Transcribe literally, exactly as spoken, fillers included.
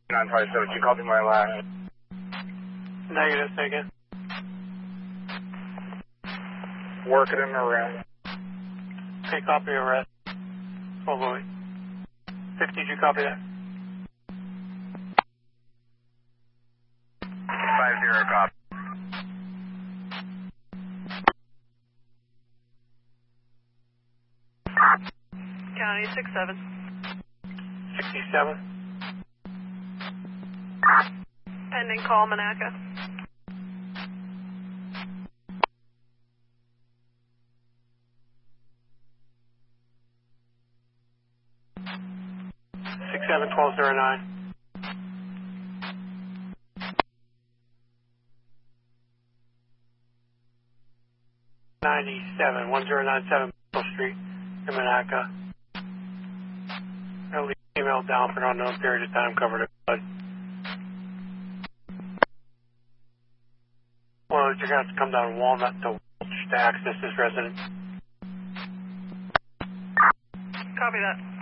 nine five seven, you copy my last. Negative, say again. Working in arrest. Okay, copy arrest. Oh, Louis. fifty, did you copy that? five zero, copy. County six seven. sixty-seven. Pending call, Monaca. six seven twelve zero nine. ninety-seven, one zero nine seven Middle Street in Monaca. I'll leave email down for an unknown period of time covered in blood. Well, you're going to have to come down Walnut to Welch to access this residence. Copy that.